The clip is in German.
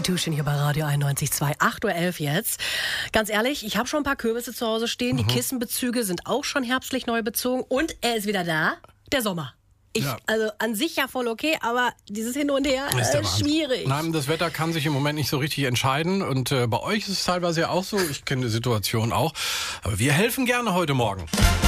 Institution hier bei Radio 91.2. 8.11 Uhr jetzt. Ganz ehrlich, ich habe schon ein paar Kürbisse zu Hause stehen. Die Kissenbezüge sind auch schon herbstlich neu bezogen. Und er ist wieder da, der Sommer. Also an sich ja voll okay, aber dieses Hin und Her ist schwierig. Nein, das Wetter kann sich im Moment nicht so richtig entscheiden. Und bei euch ist es teilweise ja auch so. Ich kenne die Situation auch. Aber wir helfen gerne heute Morgen.